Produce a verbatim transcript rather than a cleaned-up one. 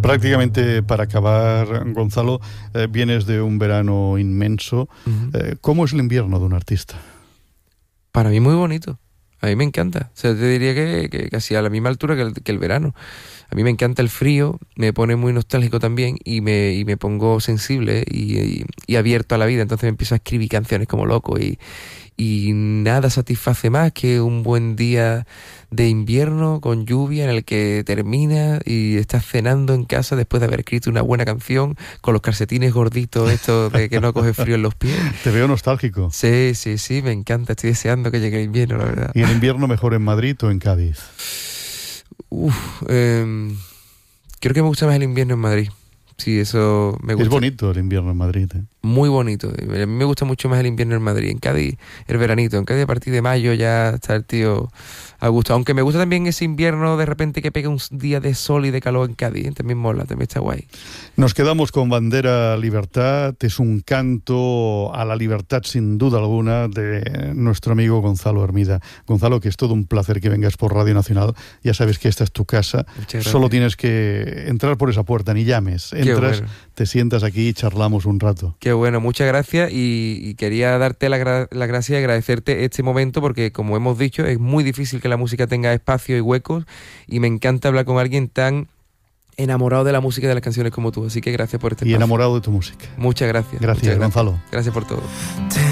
Prácticamente para acabar, Gonzalo, eh, vienes de un verano inmenso. Uh-huh. Eh, ¿Cómo es el invierno de un artista? Para mí muy bonito. A mí me encanta. O sea, te diría que, que casi a la misma altura que el, que el verano. A mí me encanta el frío, me pone muy nostálgico también y me, y me pongo sensible y, y, y abierto a la vida. Entonces me empiezo a escribir canciones como loco y, y nada satisface más que un buen día de invierno con lluvia en el que termina y estás cenando en casa después de haber escrito una buena canción con los calcetines gorditos estos de que no coge frío en los pies. Te veo nostálgico. Sí, sí, sí, me encanta. Estoy deseando que llegue el invierno, la verdad. ¿Y el invierno mejor en Madrid o en Cádiz? Uf, eh, creo que me gusta más el invierno en Madrid. Sí, eso me gusta. Es bonito el invierno en Madrid, ¿eh? Muy bonito. A mí me gusta mucho más el invierno en Madrid. En Cádiz, el veranito. En Cádiz a partir de mayo ya está el tío a gusto. Aunque me gusta también ese invierno de repente que pega un día de sol y de calor en Cádiz. También mola, también está guay. Nos quedamos con Bandera Libertad. Es un canto a la libertad sin duda alguna de nuestro amigo Gonzalo Hermida. Gonzalo, que es todo un placer que vengas por Radio Nacional. Ya sabes que esta es tu casa. Solo tienes que entrar por esa puerta, ni llames. Entras, bueno. Te sientas aquí y charlamos un rato. Qué bueno, muchas gracias y, y quería darte la, gra- la gracia y agradecerte este momento porque, como hemos dicho, es muy difícil que la música tenga espacio y huecos y me encanta hablar con alguien tan enamorado de la música y de las canciones como tú, así que gracias por este espacio. Y enamorado de tu música. Muchas gracias. Gracias, muchas Gonzalo. Gracias. gracias por todo.